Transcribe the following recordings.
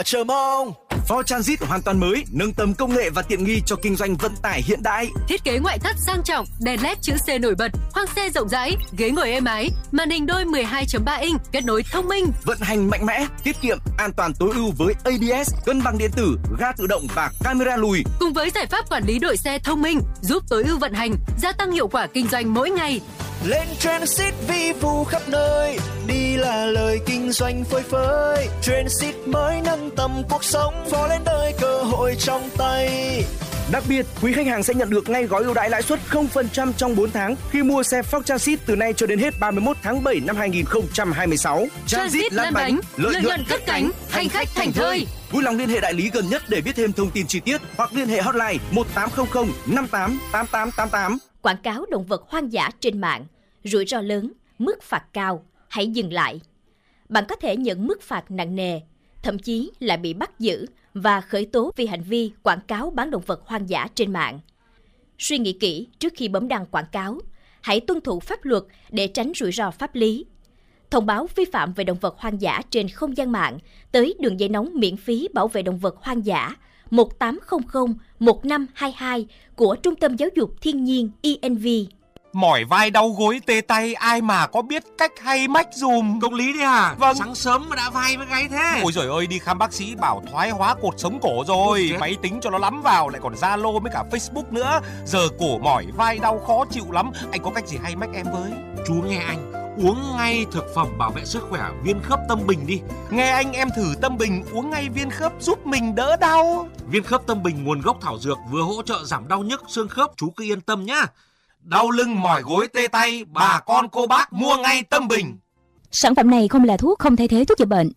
Chờ mong! Ford Transit hoàn toàn mới, nâng tầm công nghệ và tiện nghi cho kinh doanh vận tải hiện đại. Thiết kế ngoại thất sang trọng, đèn LED chữ C nổi bật, khoang xe rộng rãi, ghế ngồi êm ái, màn hình đôi 12.3 inch, kết nối thông minh, vận hành mạnh mẽ, tiết kiệm, an toàn tối ưu với ABS, cân bằng điện tử, ga tự động và camera lùi. Cùng với giải pháp quản lý đội xe thông minh, giúp tối ưu vận hành, gia tăng hiệu quả kinh doanh mỗi ngày. Lên Transit vi vu khắp nơi, đi là lời kinh doanh phơi phới. Transit mới nâng tầm cuộc sống, phó lên đời cơ hội trong tay. Đặc biệt, quý khách hàng sẽ nhận được ngay gói ưu đãi lãi suất 0% trong 4 tháng khi mua xe Ford Transit từ nay cho đến hết 31 tháng 7 năm 2026. Transit lăn bánh, lợi nhuận cất cánh, hành khách thảnh thơi. Vui lòng liên hệ đại lý gần nhất để biết thêm thông tin chi tiết hoặc liên hệ hotline 1800 58 8888. Quảng cáo động vật hoang dã trên mạng, rủi ro lớn, mức phạt cao, hãy dừng lại. Bạn có thể nhận mức phạt nặng nề, thậm chí là bị bắt giữ và khởi tố vì hành vi quảng cáo bán động vật hoang dã trên mạng. Suy nghĩ kỹ trước khi bấm đăng quảng cáo, hãy tuân thủ pháp luật để tránh rủi ro pháp lý. Thông báo vi phạm về động vật hoang dã trên không gian mạng tới đường dây nóng miễn phí bảo vệ động vật hoang dã 1800 1522 của Trung tâm Giáo dục Thiên nhiên INV. Mỏi vai đau gối tê tay, ai mà có biết cách hay mách dùm. Công lý đấy à? Vâng. Sáng sớm mà đã vai với gáy thế. Ôi giời ơi, đi khám bác sĩ bảo thoái hóa cột sống cổ rồi. Máy tính cho nó lắm vào, lại còn Zalo với cả Facebook nữa. Giờ cổ mỏi vai đau khó chịu lắm. Anh có cách gì hay mách em với? Chú nghe anh, uống ngay thực phẩm bảo vệ sức khỏe Viên Khớp Tâm Bình đi. Nghe anh, em thử Tâm Bình uống ngay viên khớp giúp mình đỡ đau. Viên Khớp Tâm Bình nguồn gốc thảo dược, vừa hỗ trợ giảm đau nhức xương khớp, chú cứ yên tâm nhá. Đau lưng mỏi gối tê tay, bà con cô bác mua ngay Tâm Bình. Sản phẩm này không là thuốc, không thay thế thuốc chữa bệnh.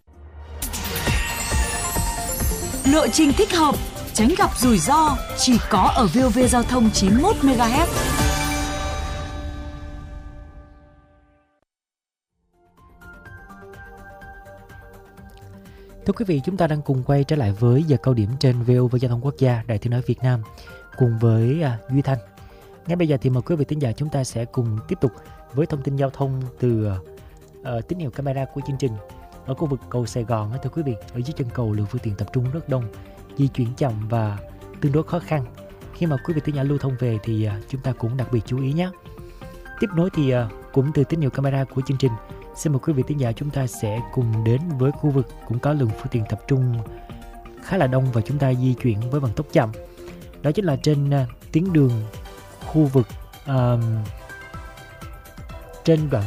Lộ trình thích hợp, tránh gặp rủi ro chỉ có ở VOV Giao thông 91 MHz. Thưa quý vị, chúng ta đang cùng quay trở lại với giờ cao điểm trên VOV Giao thông Quốc gia, Đài Tiếng nói Việt Nam cùng với Duy Thanh. Ngay bây giờ thì mời quý vị thính giả chúng ta sẽ cùng tiếp tục với thông tin giao thông từ tín hiệu camera của chương trình. Ở khu vực cầu Sài Gòn, thưa quý vị, ở dưới chân cầu lượng phương tiện tập trung rất đông, di chuyển chậm và tương đối khó khăn. Khi mà quý vị thính giả lưu thông về thì chúng ta cũng đặc biệt chú ý nhé. Tiếp nối thì cũng từ tín hiệu camera của chương trình, xin mời quý vị thính giả chúng ta sẽ cùng đến với khu vực cũng có lượng phương tiện tập trung khá là đông và chúng ta di chuyển với vận tốc chậm. Đó chính là trên tuyến đường khu vực trên đoạn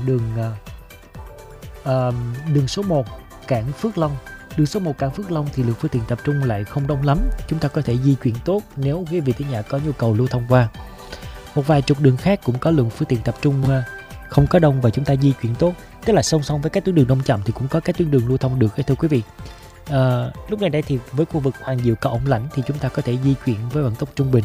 đường số 1 cảng Phước Long. Đường số 1 cảng Phước Long thì lượng phương tiện tập trung lại không đông lắm. Chúng ta có thể di chuyển tốt nếu quý vị thính giả có nhu cầu lưu thông qua. Một vài trục đường khác cũng có lượng phương tiện tập trung không có đông và chúng ta di chuyển tốt. Tức là song song với các tuyến đường đông chậm thì cũng có các tuyến đường lưu thông được, thưa quý vị. Lúc này đây thì với khu vực Hoàng Diệu Cầu Ổng Lãnh thì chúng ta có thể di chuyển với vận tốc trung bình.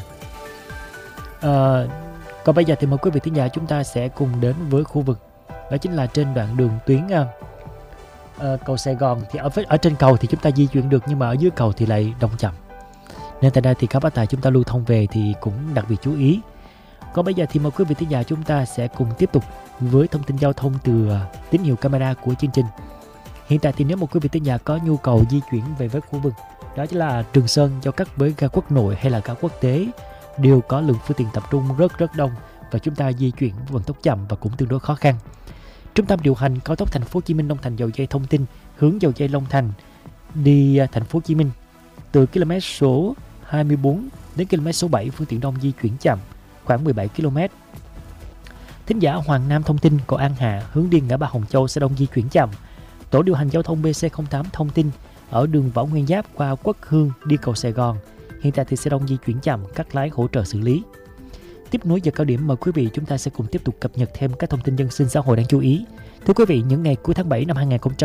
Còn bây giờ thì mời quý vị thính giả chúng ta sẽ cùng đến với khu vực đó chính là trên đoạn đường tuyến cầu Sài Gòn. Thì ở trên cầu thì chúng ta di chuyển được nhưng mà ở dưới cầu thì lại đông chậm, nên tại đây thì các bác tài chúng ta lưu thông về thì cũng đặc biệt chú ý. Còn bây giờ thì mời quý vị thính giả chúng ta sẽ cùng tiếp tục với thông tin giao thông từ tín hiệu camera của chương trình. Hiện tại thì nếu một quý vị thính giả có nhu cầu di chuyển về với khu vực đó chính là Trường Sơn giao cắt với ga quốc nội hay là ga quốc tế đều có lượng phương tiện tập trung rất đông và chúng ta di chuyển với vận tốc chậm và cũng tương đối khó khăn. Trung tâm điều hành cao tốc Thành phố Hồ Chí Minh Long Thành dầu dây thông tin hướng dầu dây Long Thành đi Thành phố Hồ Chí Minh từ km số 24 đến km số 7 phương tiện đông di chuyển chậm khoảng 17 km. Thính giả Hoàng Nam thông tin cầu An Hạ hướng đi ngã ba Hồng Châu sẽ đông di chuyển chậm. Tổ điều hành giao thông BC08 thông tin ở đường Võ Nguyên Giáp qua Quốc Hương đi cầu Sài Gòn hiện tại thì xe đông di chuyển chậm, các lái hỗ trợ xử lý. Tiếp nối giờ cao điểm, mời quý vị chúng ta sẽ cùng tiếp tục cập nhật thêm các thông tin dân sinh xã hội đáng chú ý. Thưa quý vị, những ngày cuối tháng 7 năm 2020